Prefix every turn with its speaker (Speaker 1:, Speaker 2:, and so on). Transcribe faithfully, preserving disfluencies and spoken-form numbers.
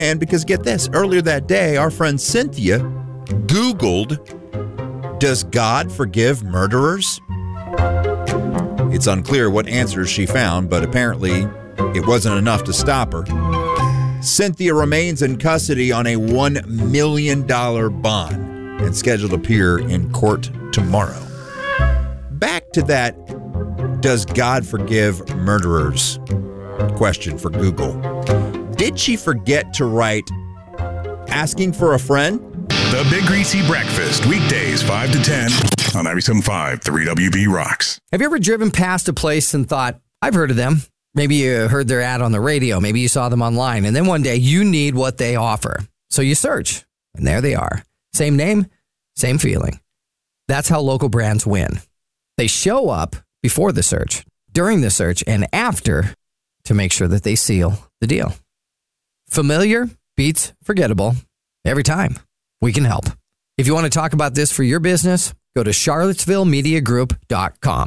Speaker 1: And because get this, earlier that day, our friend Cynthia Googled, does God forgive murderers? It's unclear what answers she found, but apparently it wasn't enough to stop her. Cynthia remains in custody on a one million dollars bond and scheduled to appear in court tomorrow. Back to that, does God forgive murderers? Question for Google. Did she forget to write asking for a friend?
Speaker 2: The Big Greasy Breakfast, weekdays five to ten on ninety-seven point five, three W B Rocks.
Speaker 3: Have you ever driven past a place and thought, I've heard of them? Maybe you heard their ad on the radio. Maybe you saw them online. And then one day you need what they offer. So you search, and there they are. Same name, same feeling. That's how local brands win. They show up before the search, during the search, and after to make sure that they seal the deal. Familiar beats forgettable every time. We can help. If you want to talk about this for your business, go to charlottesville media group dot com.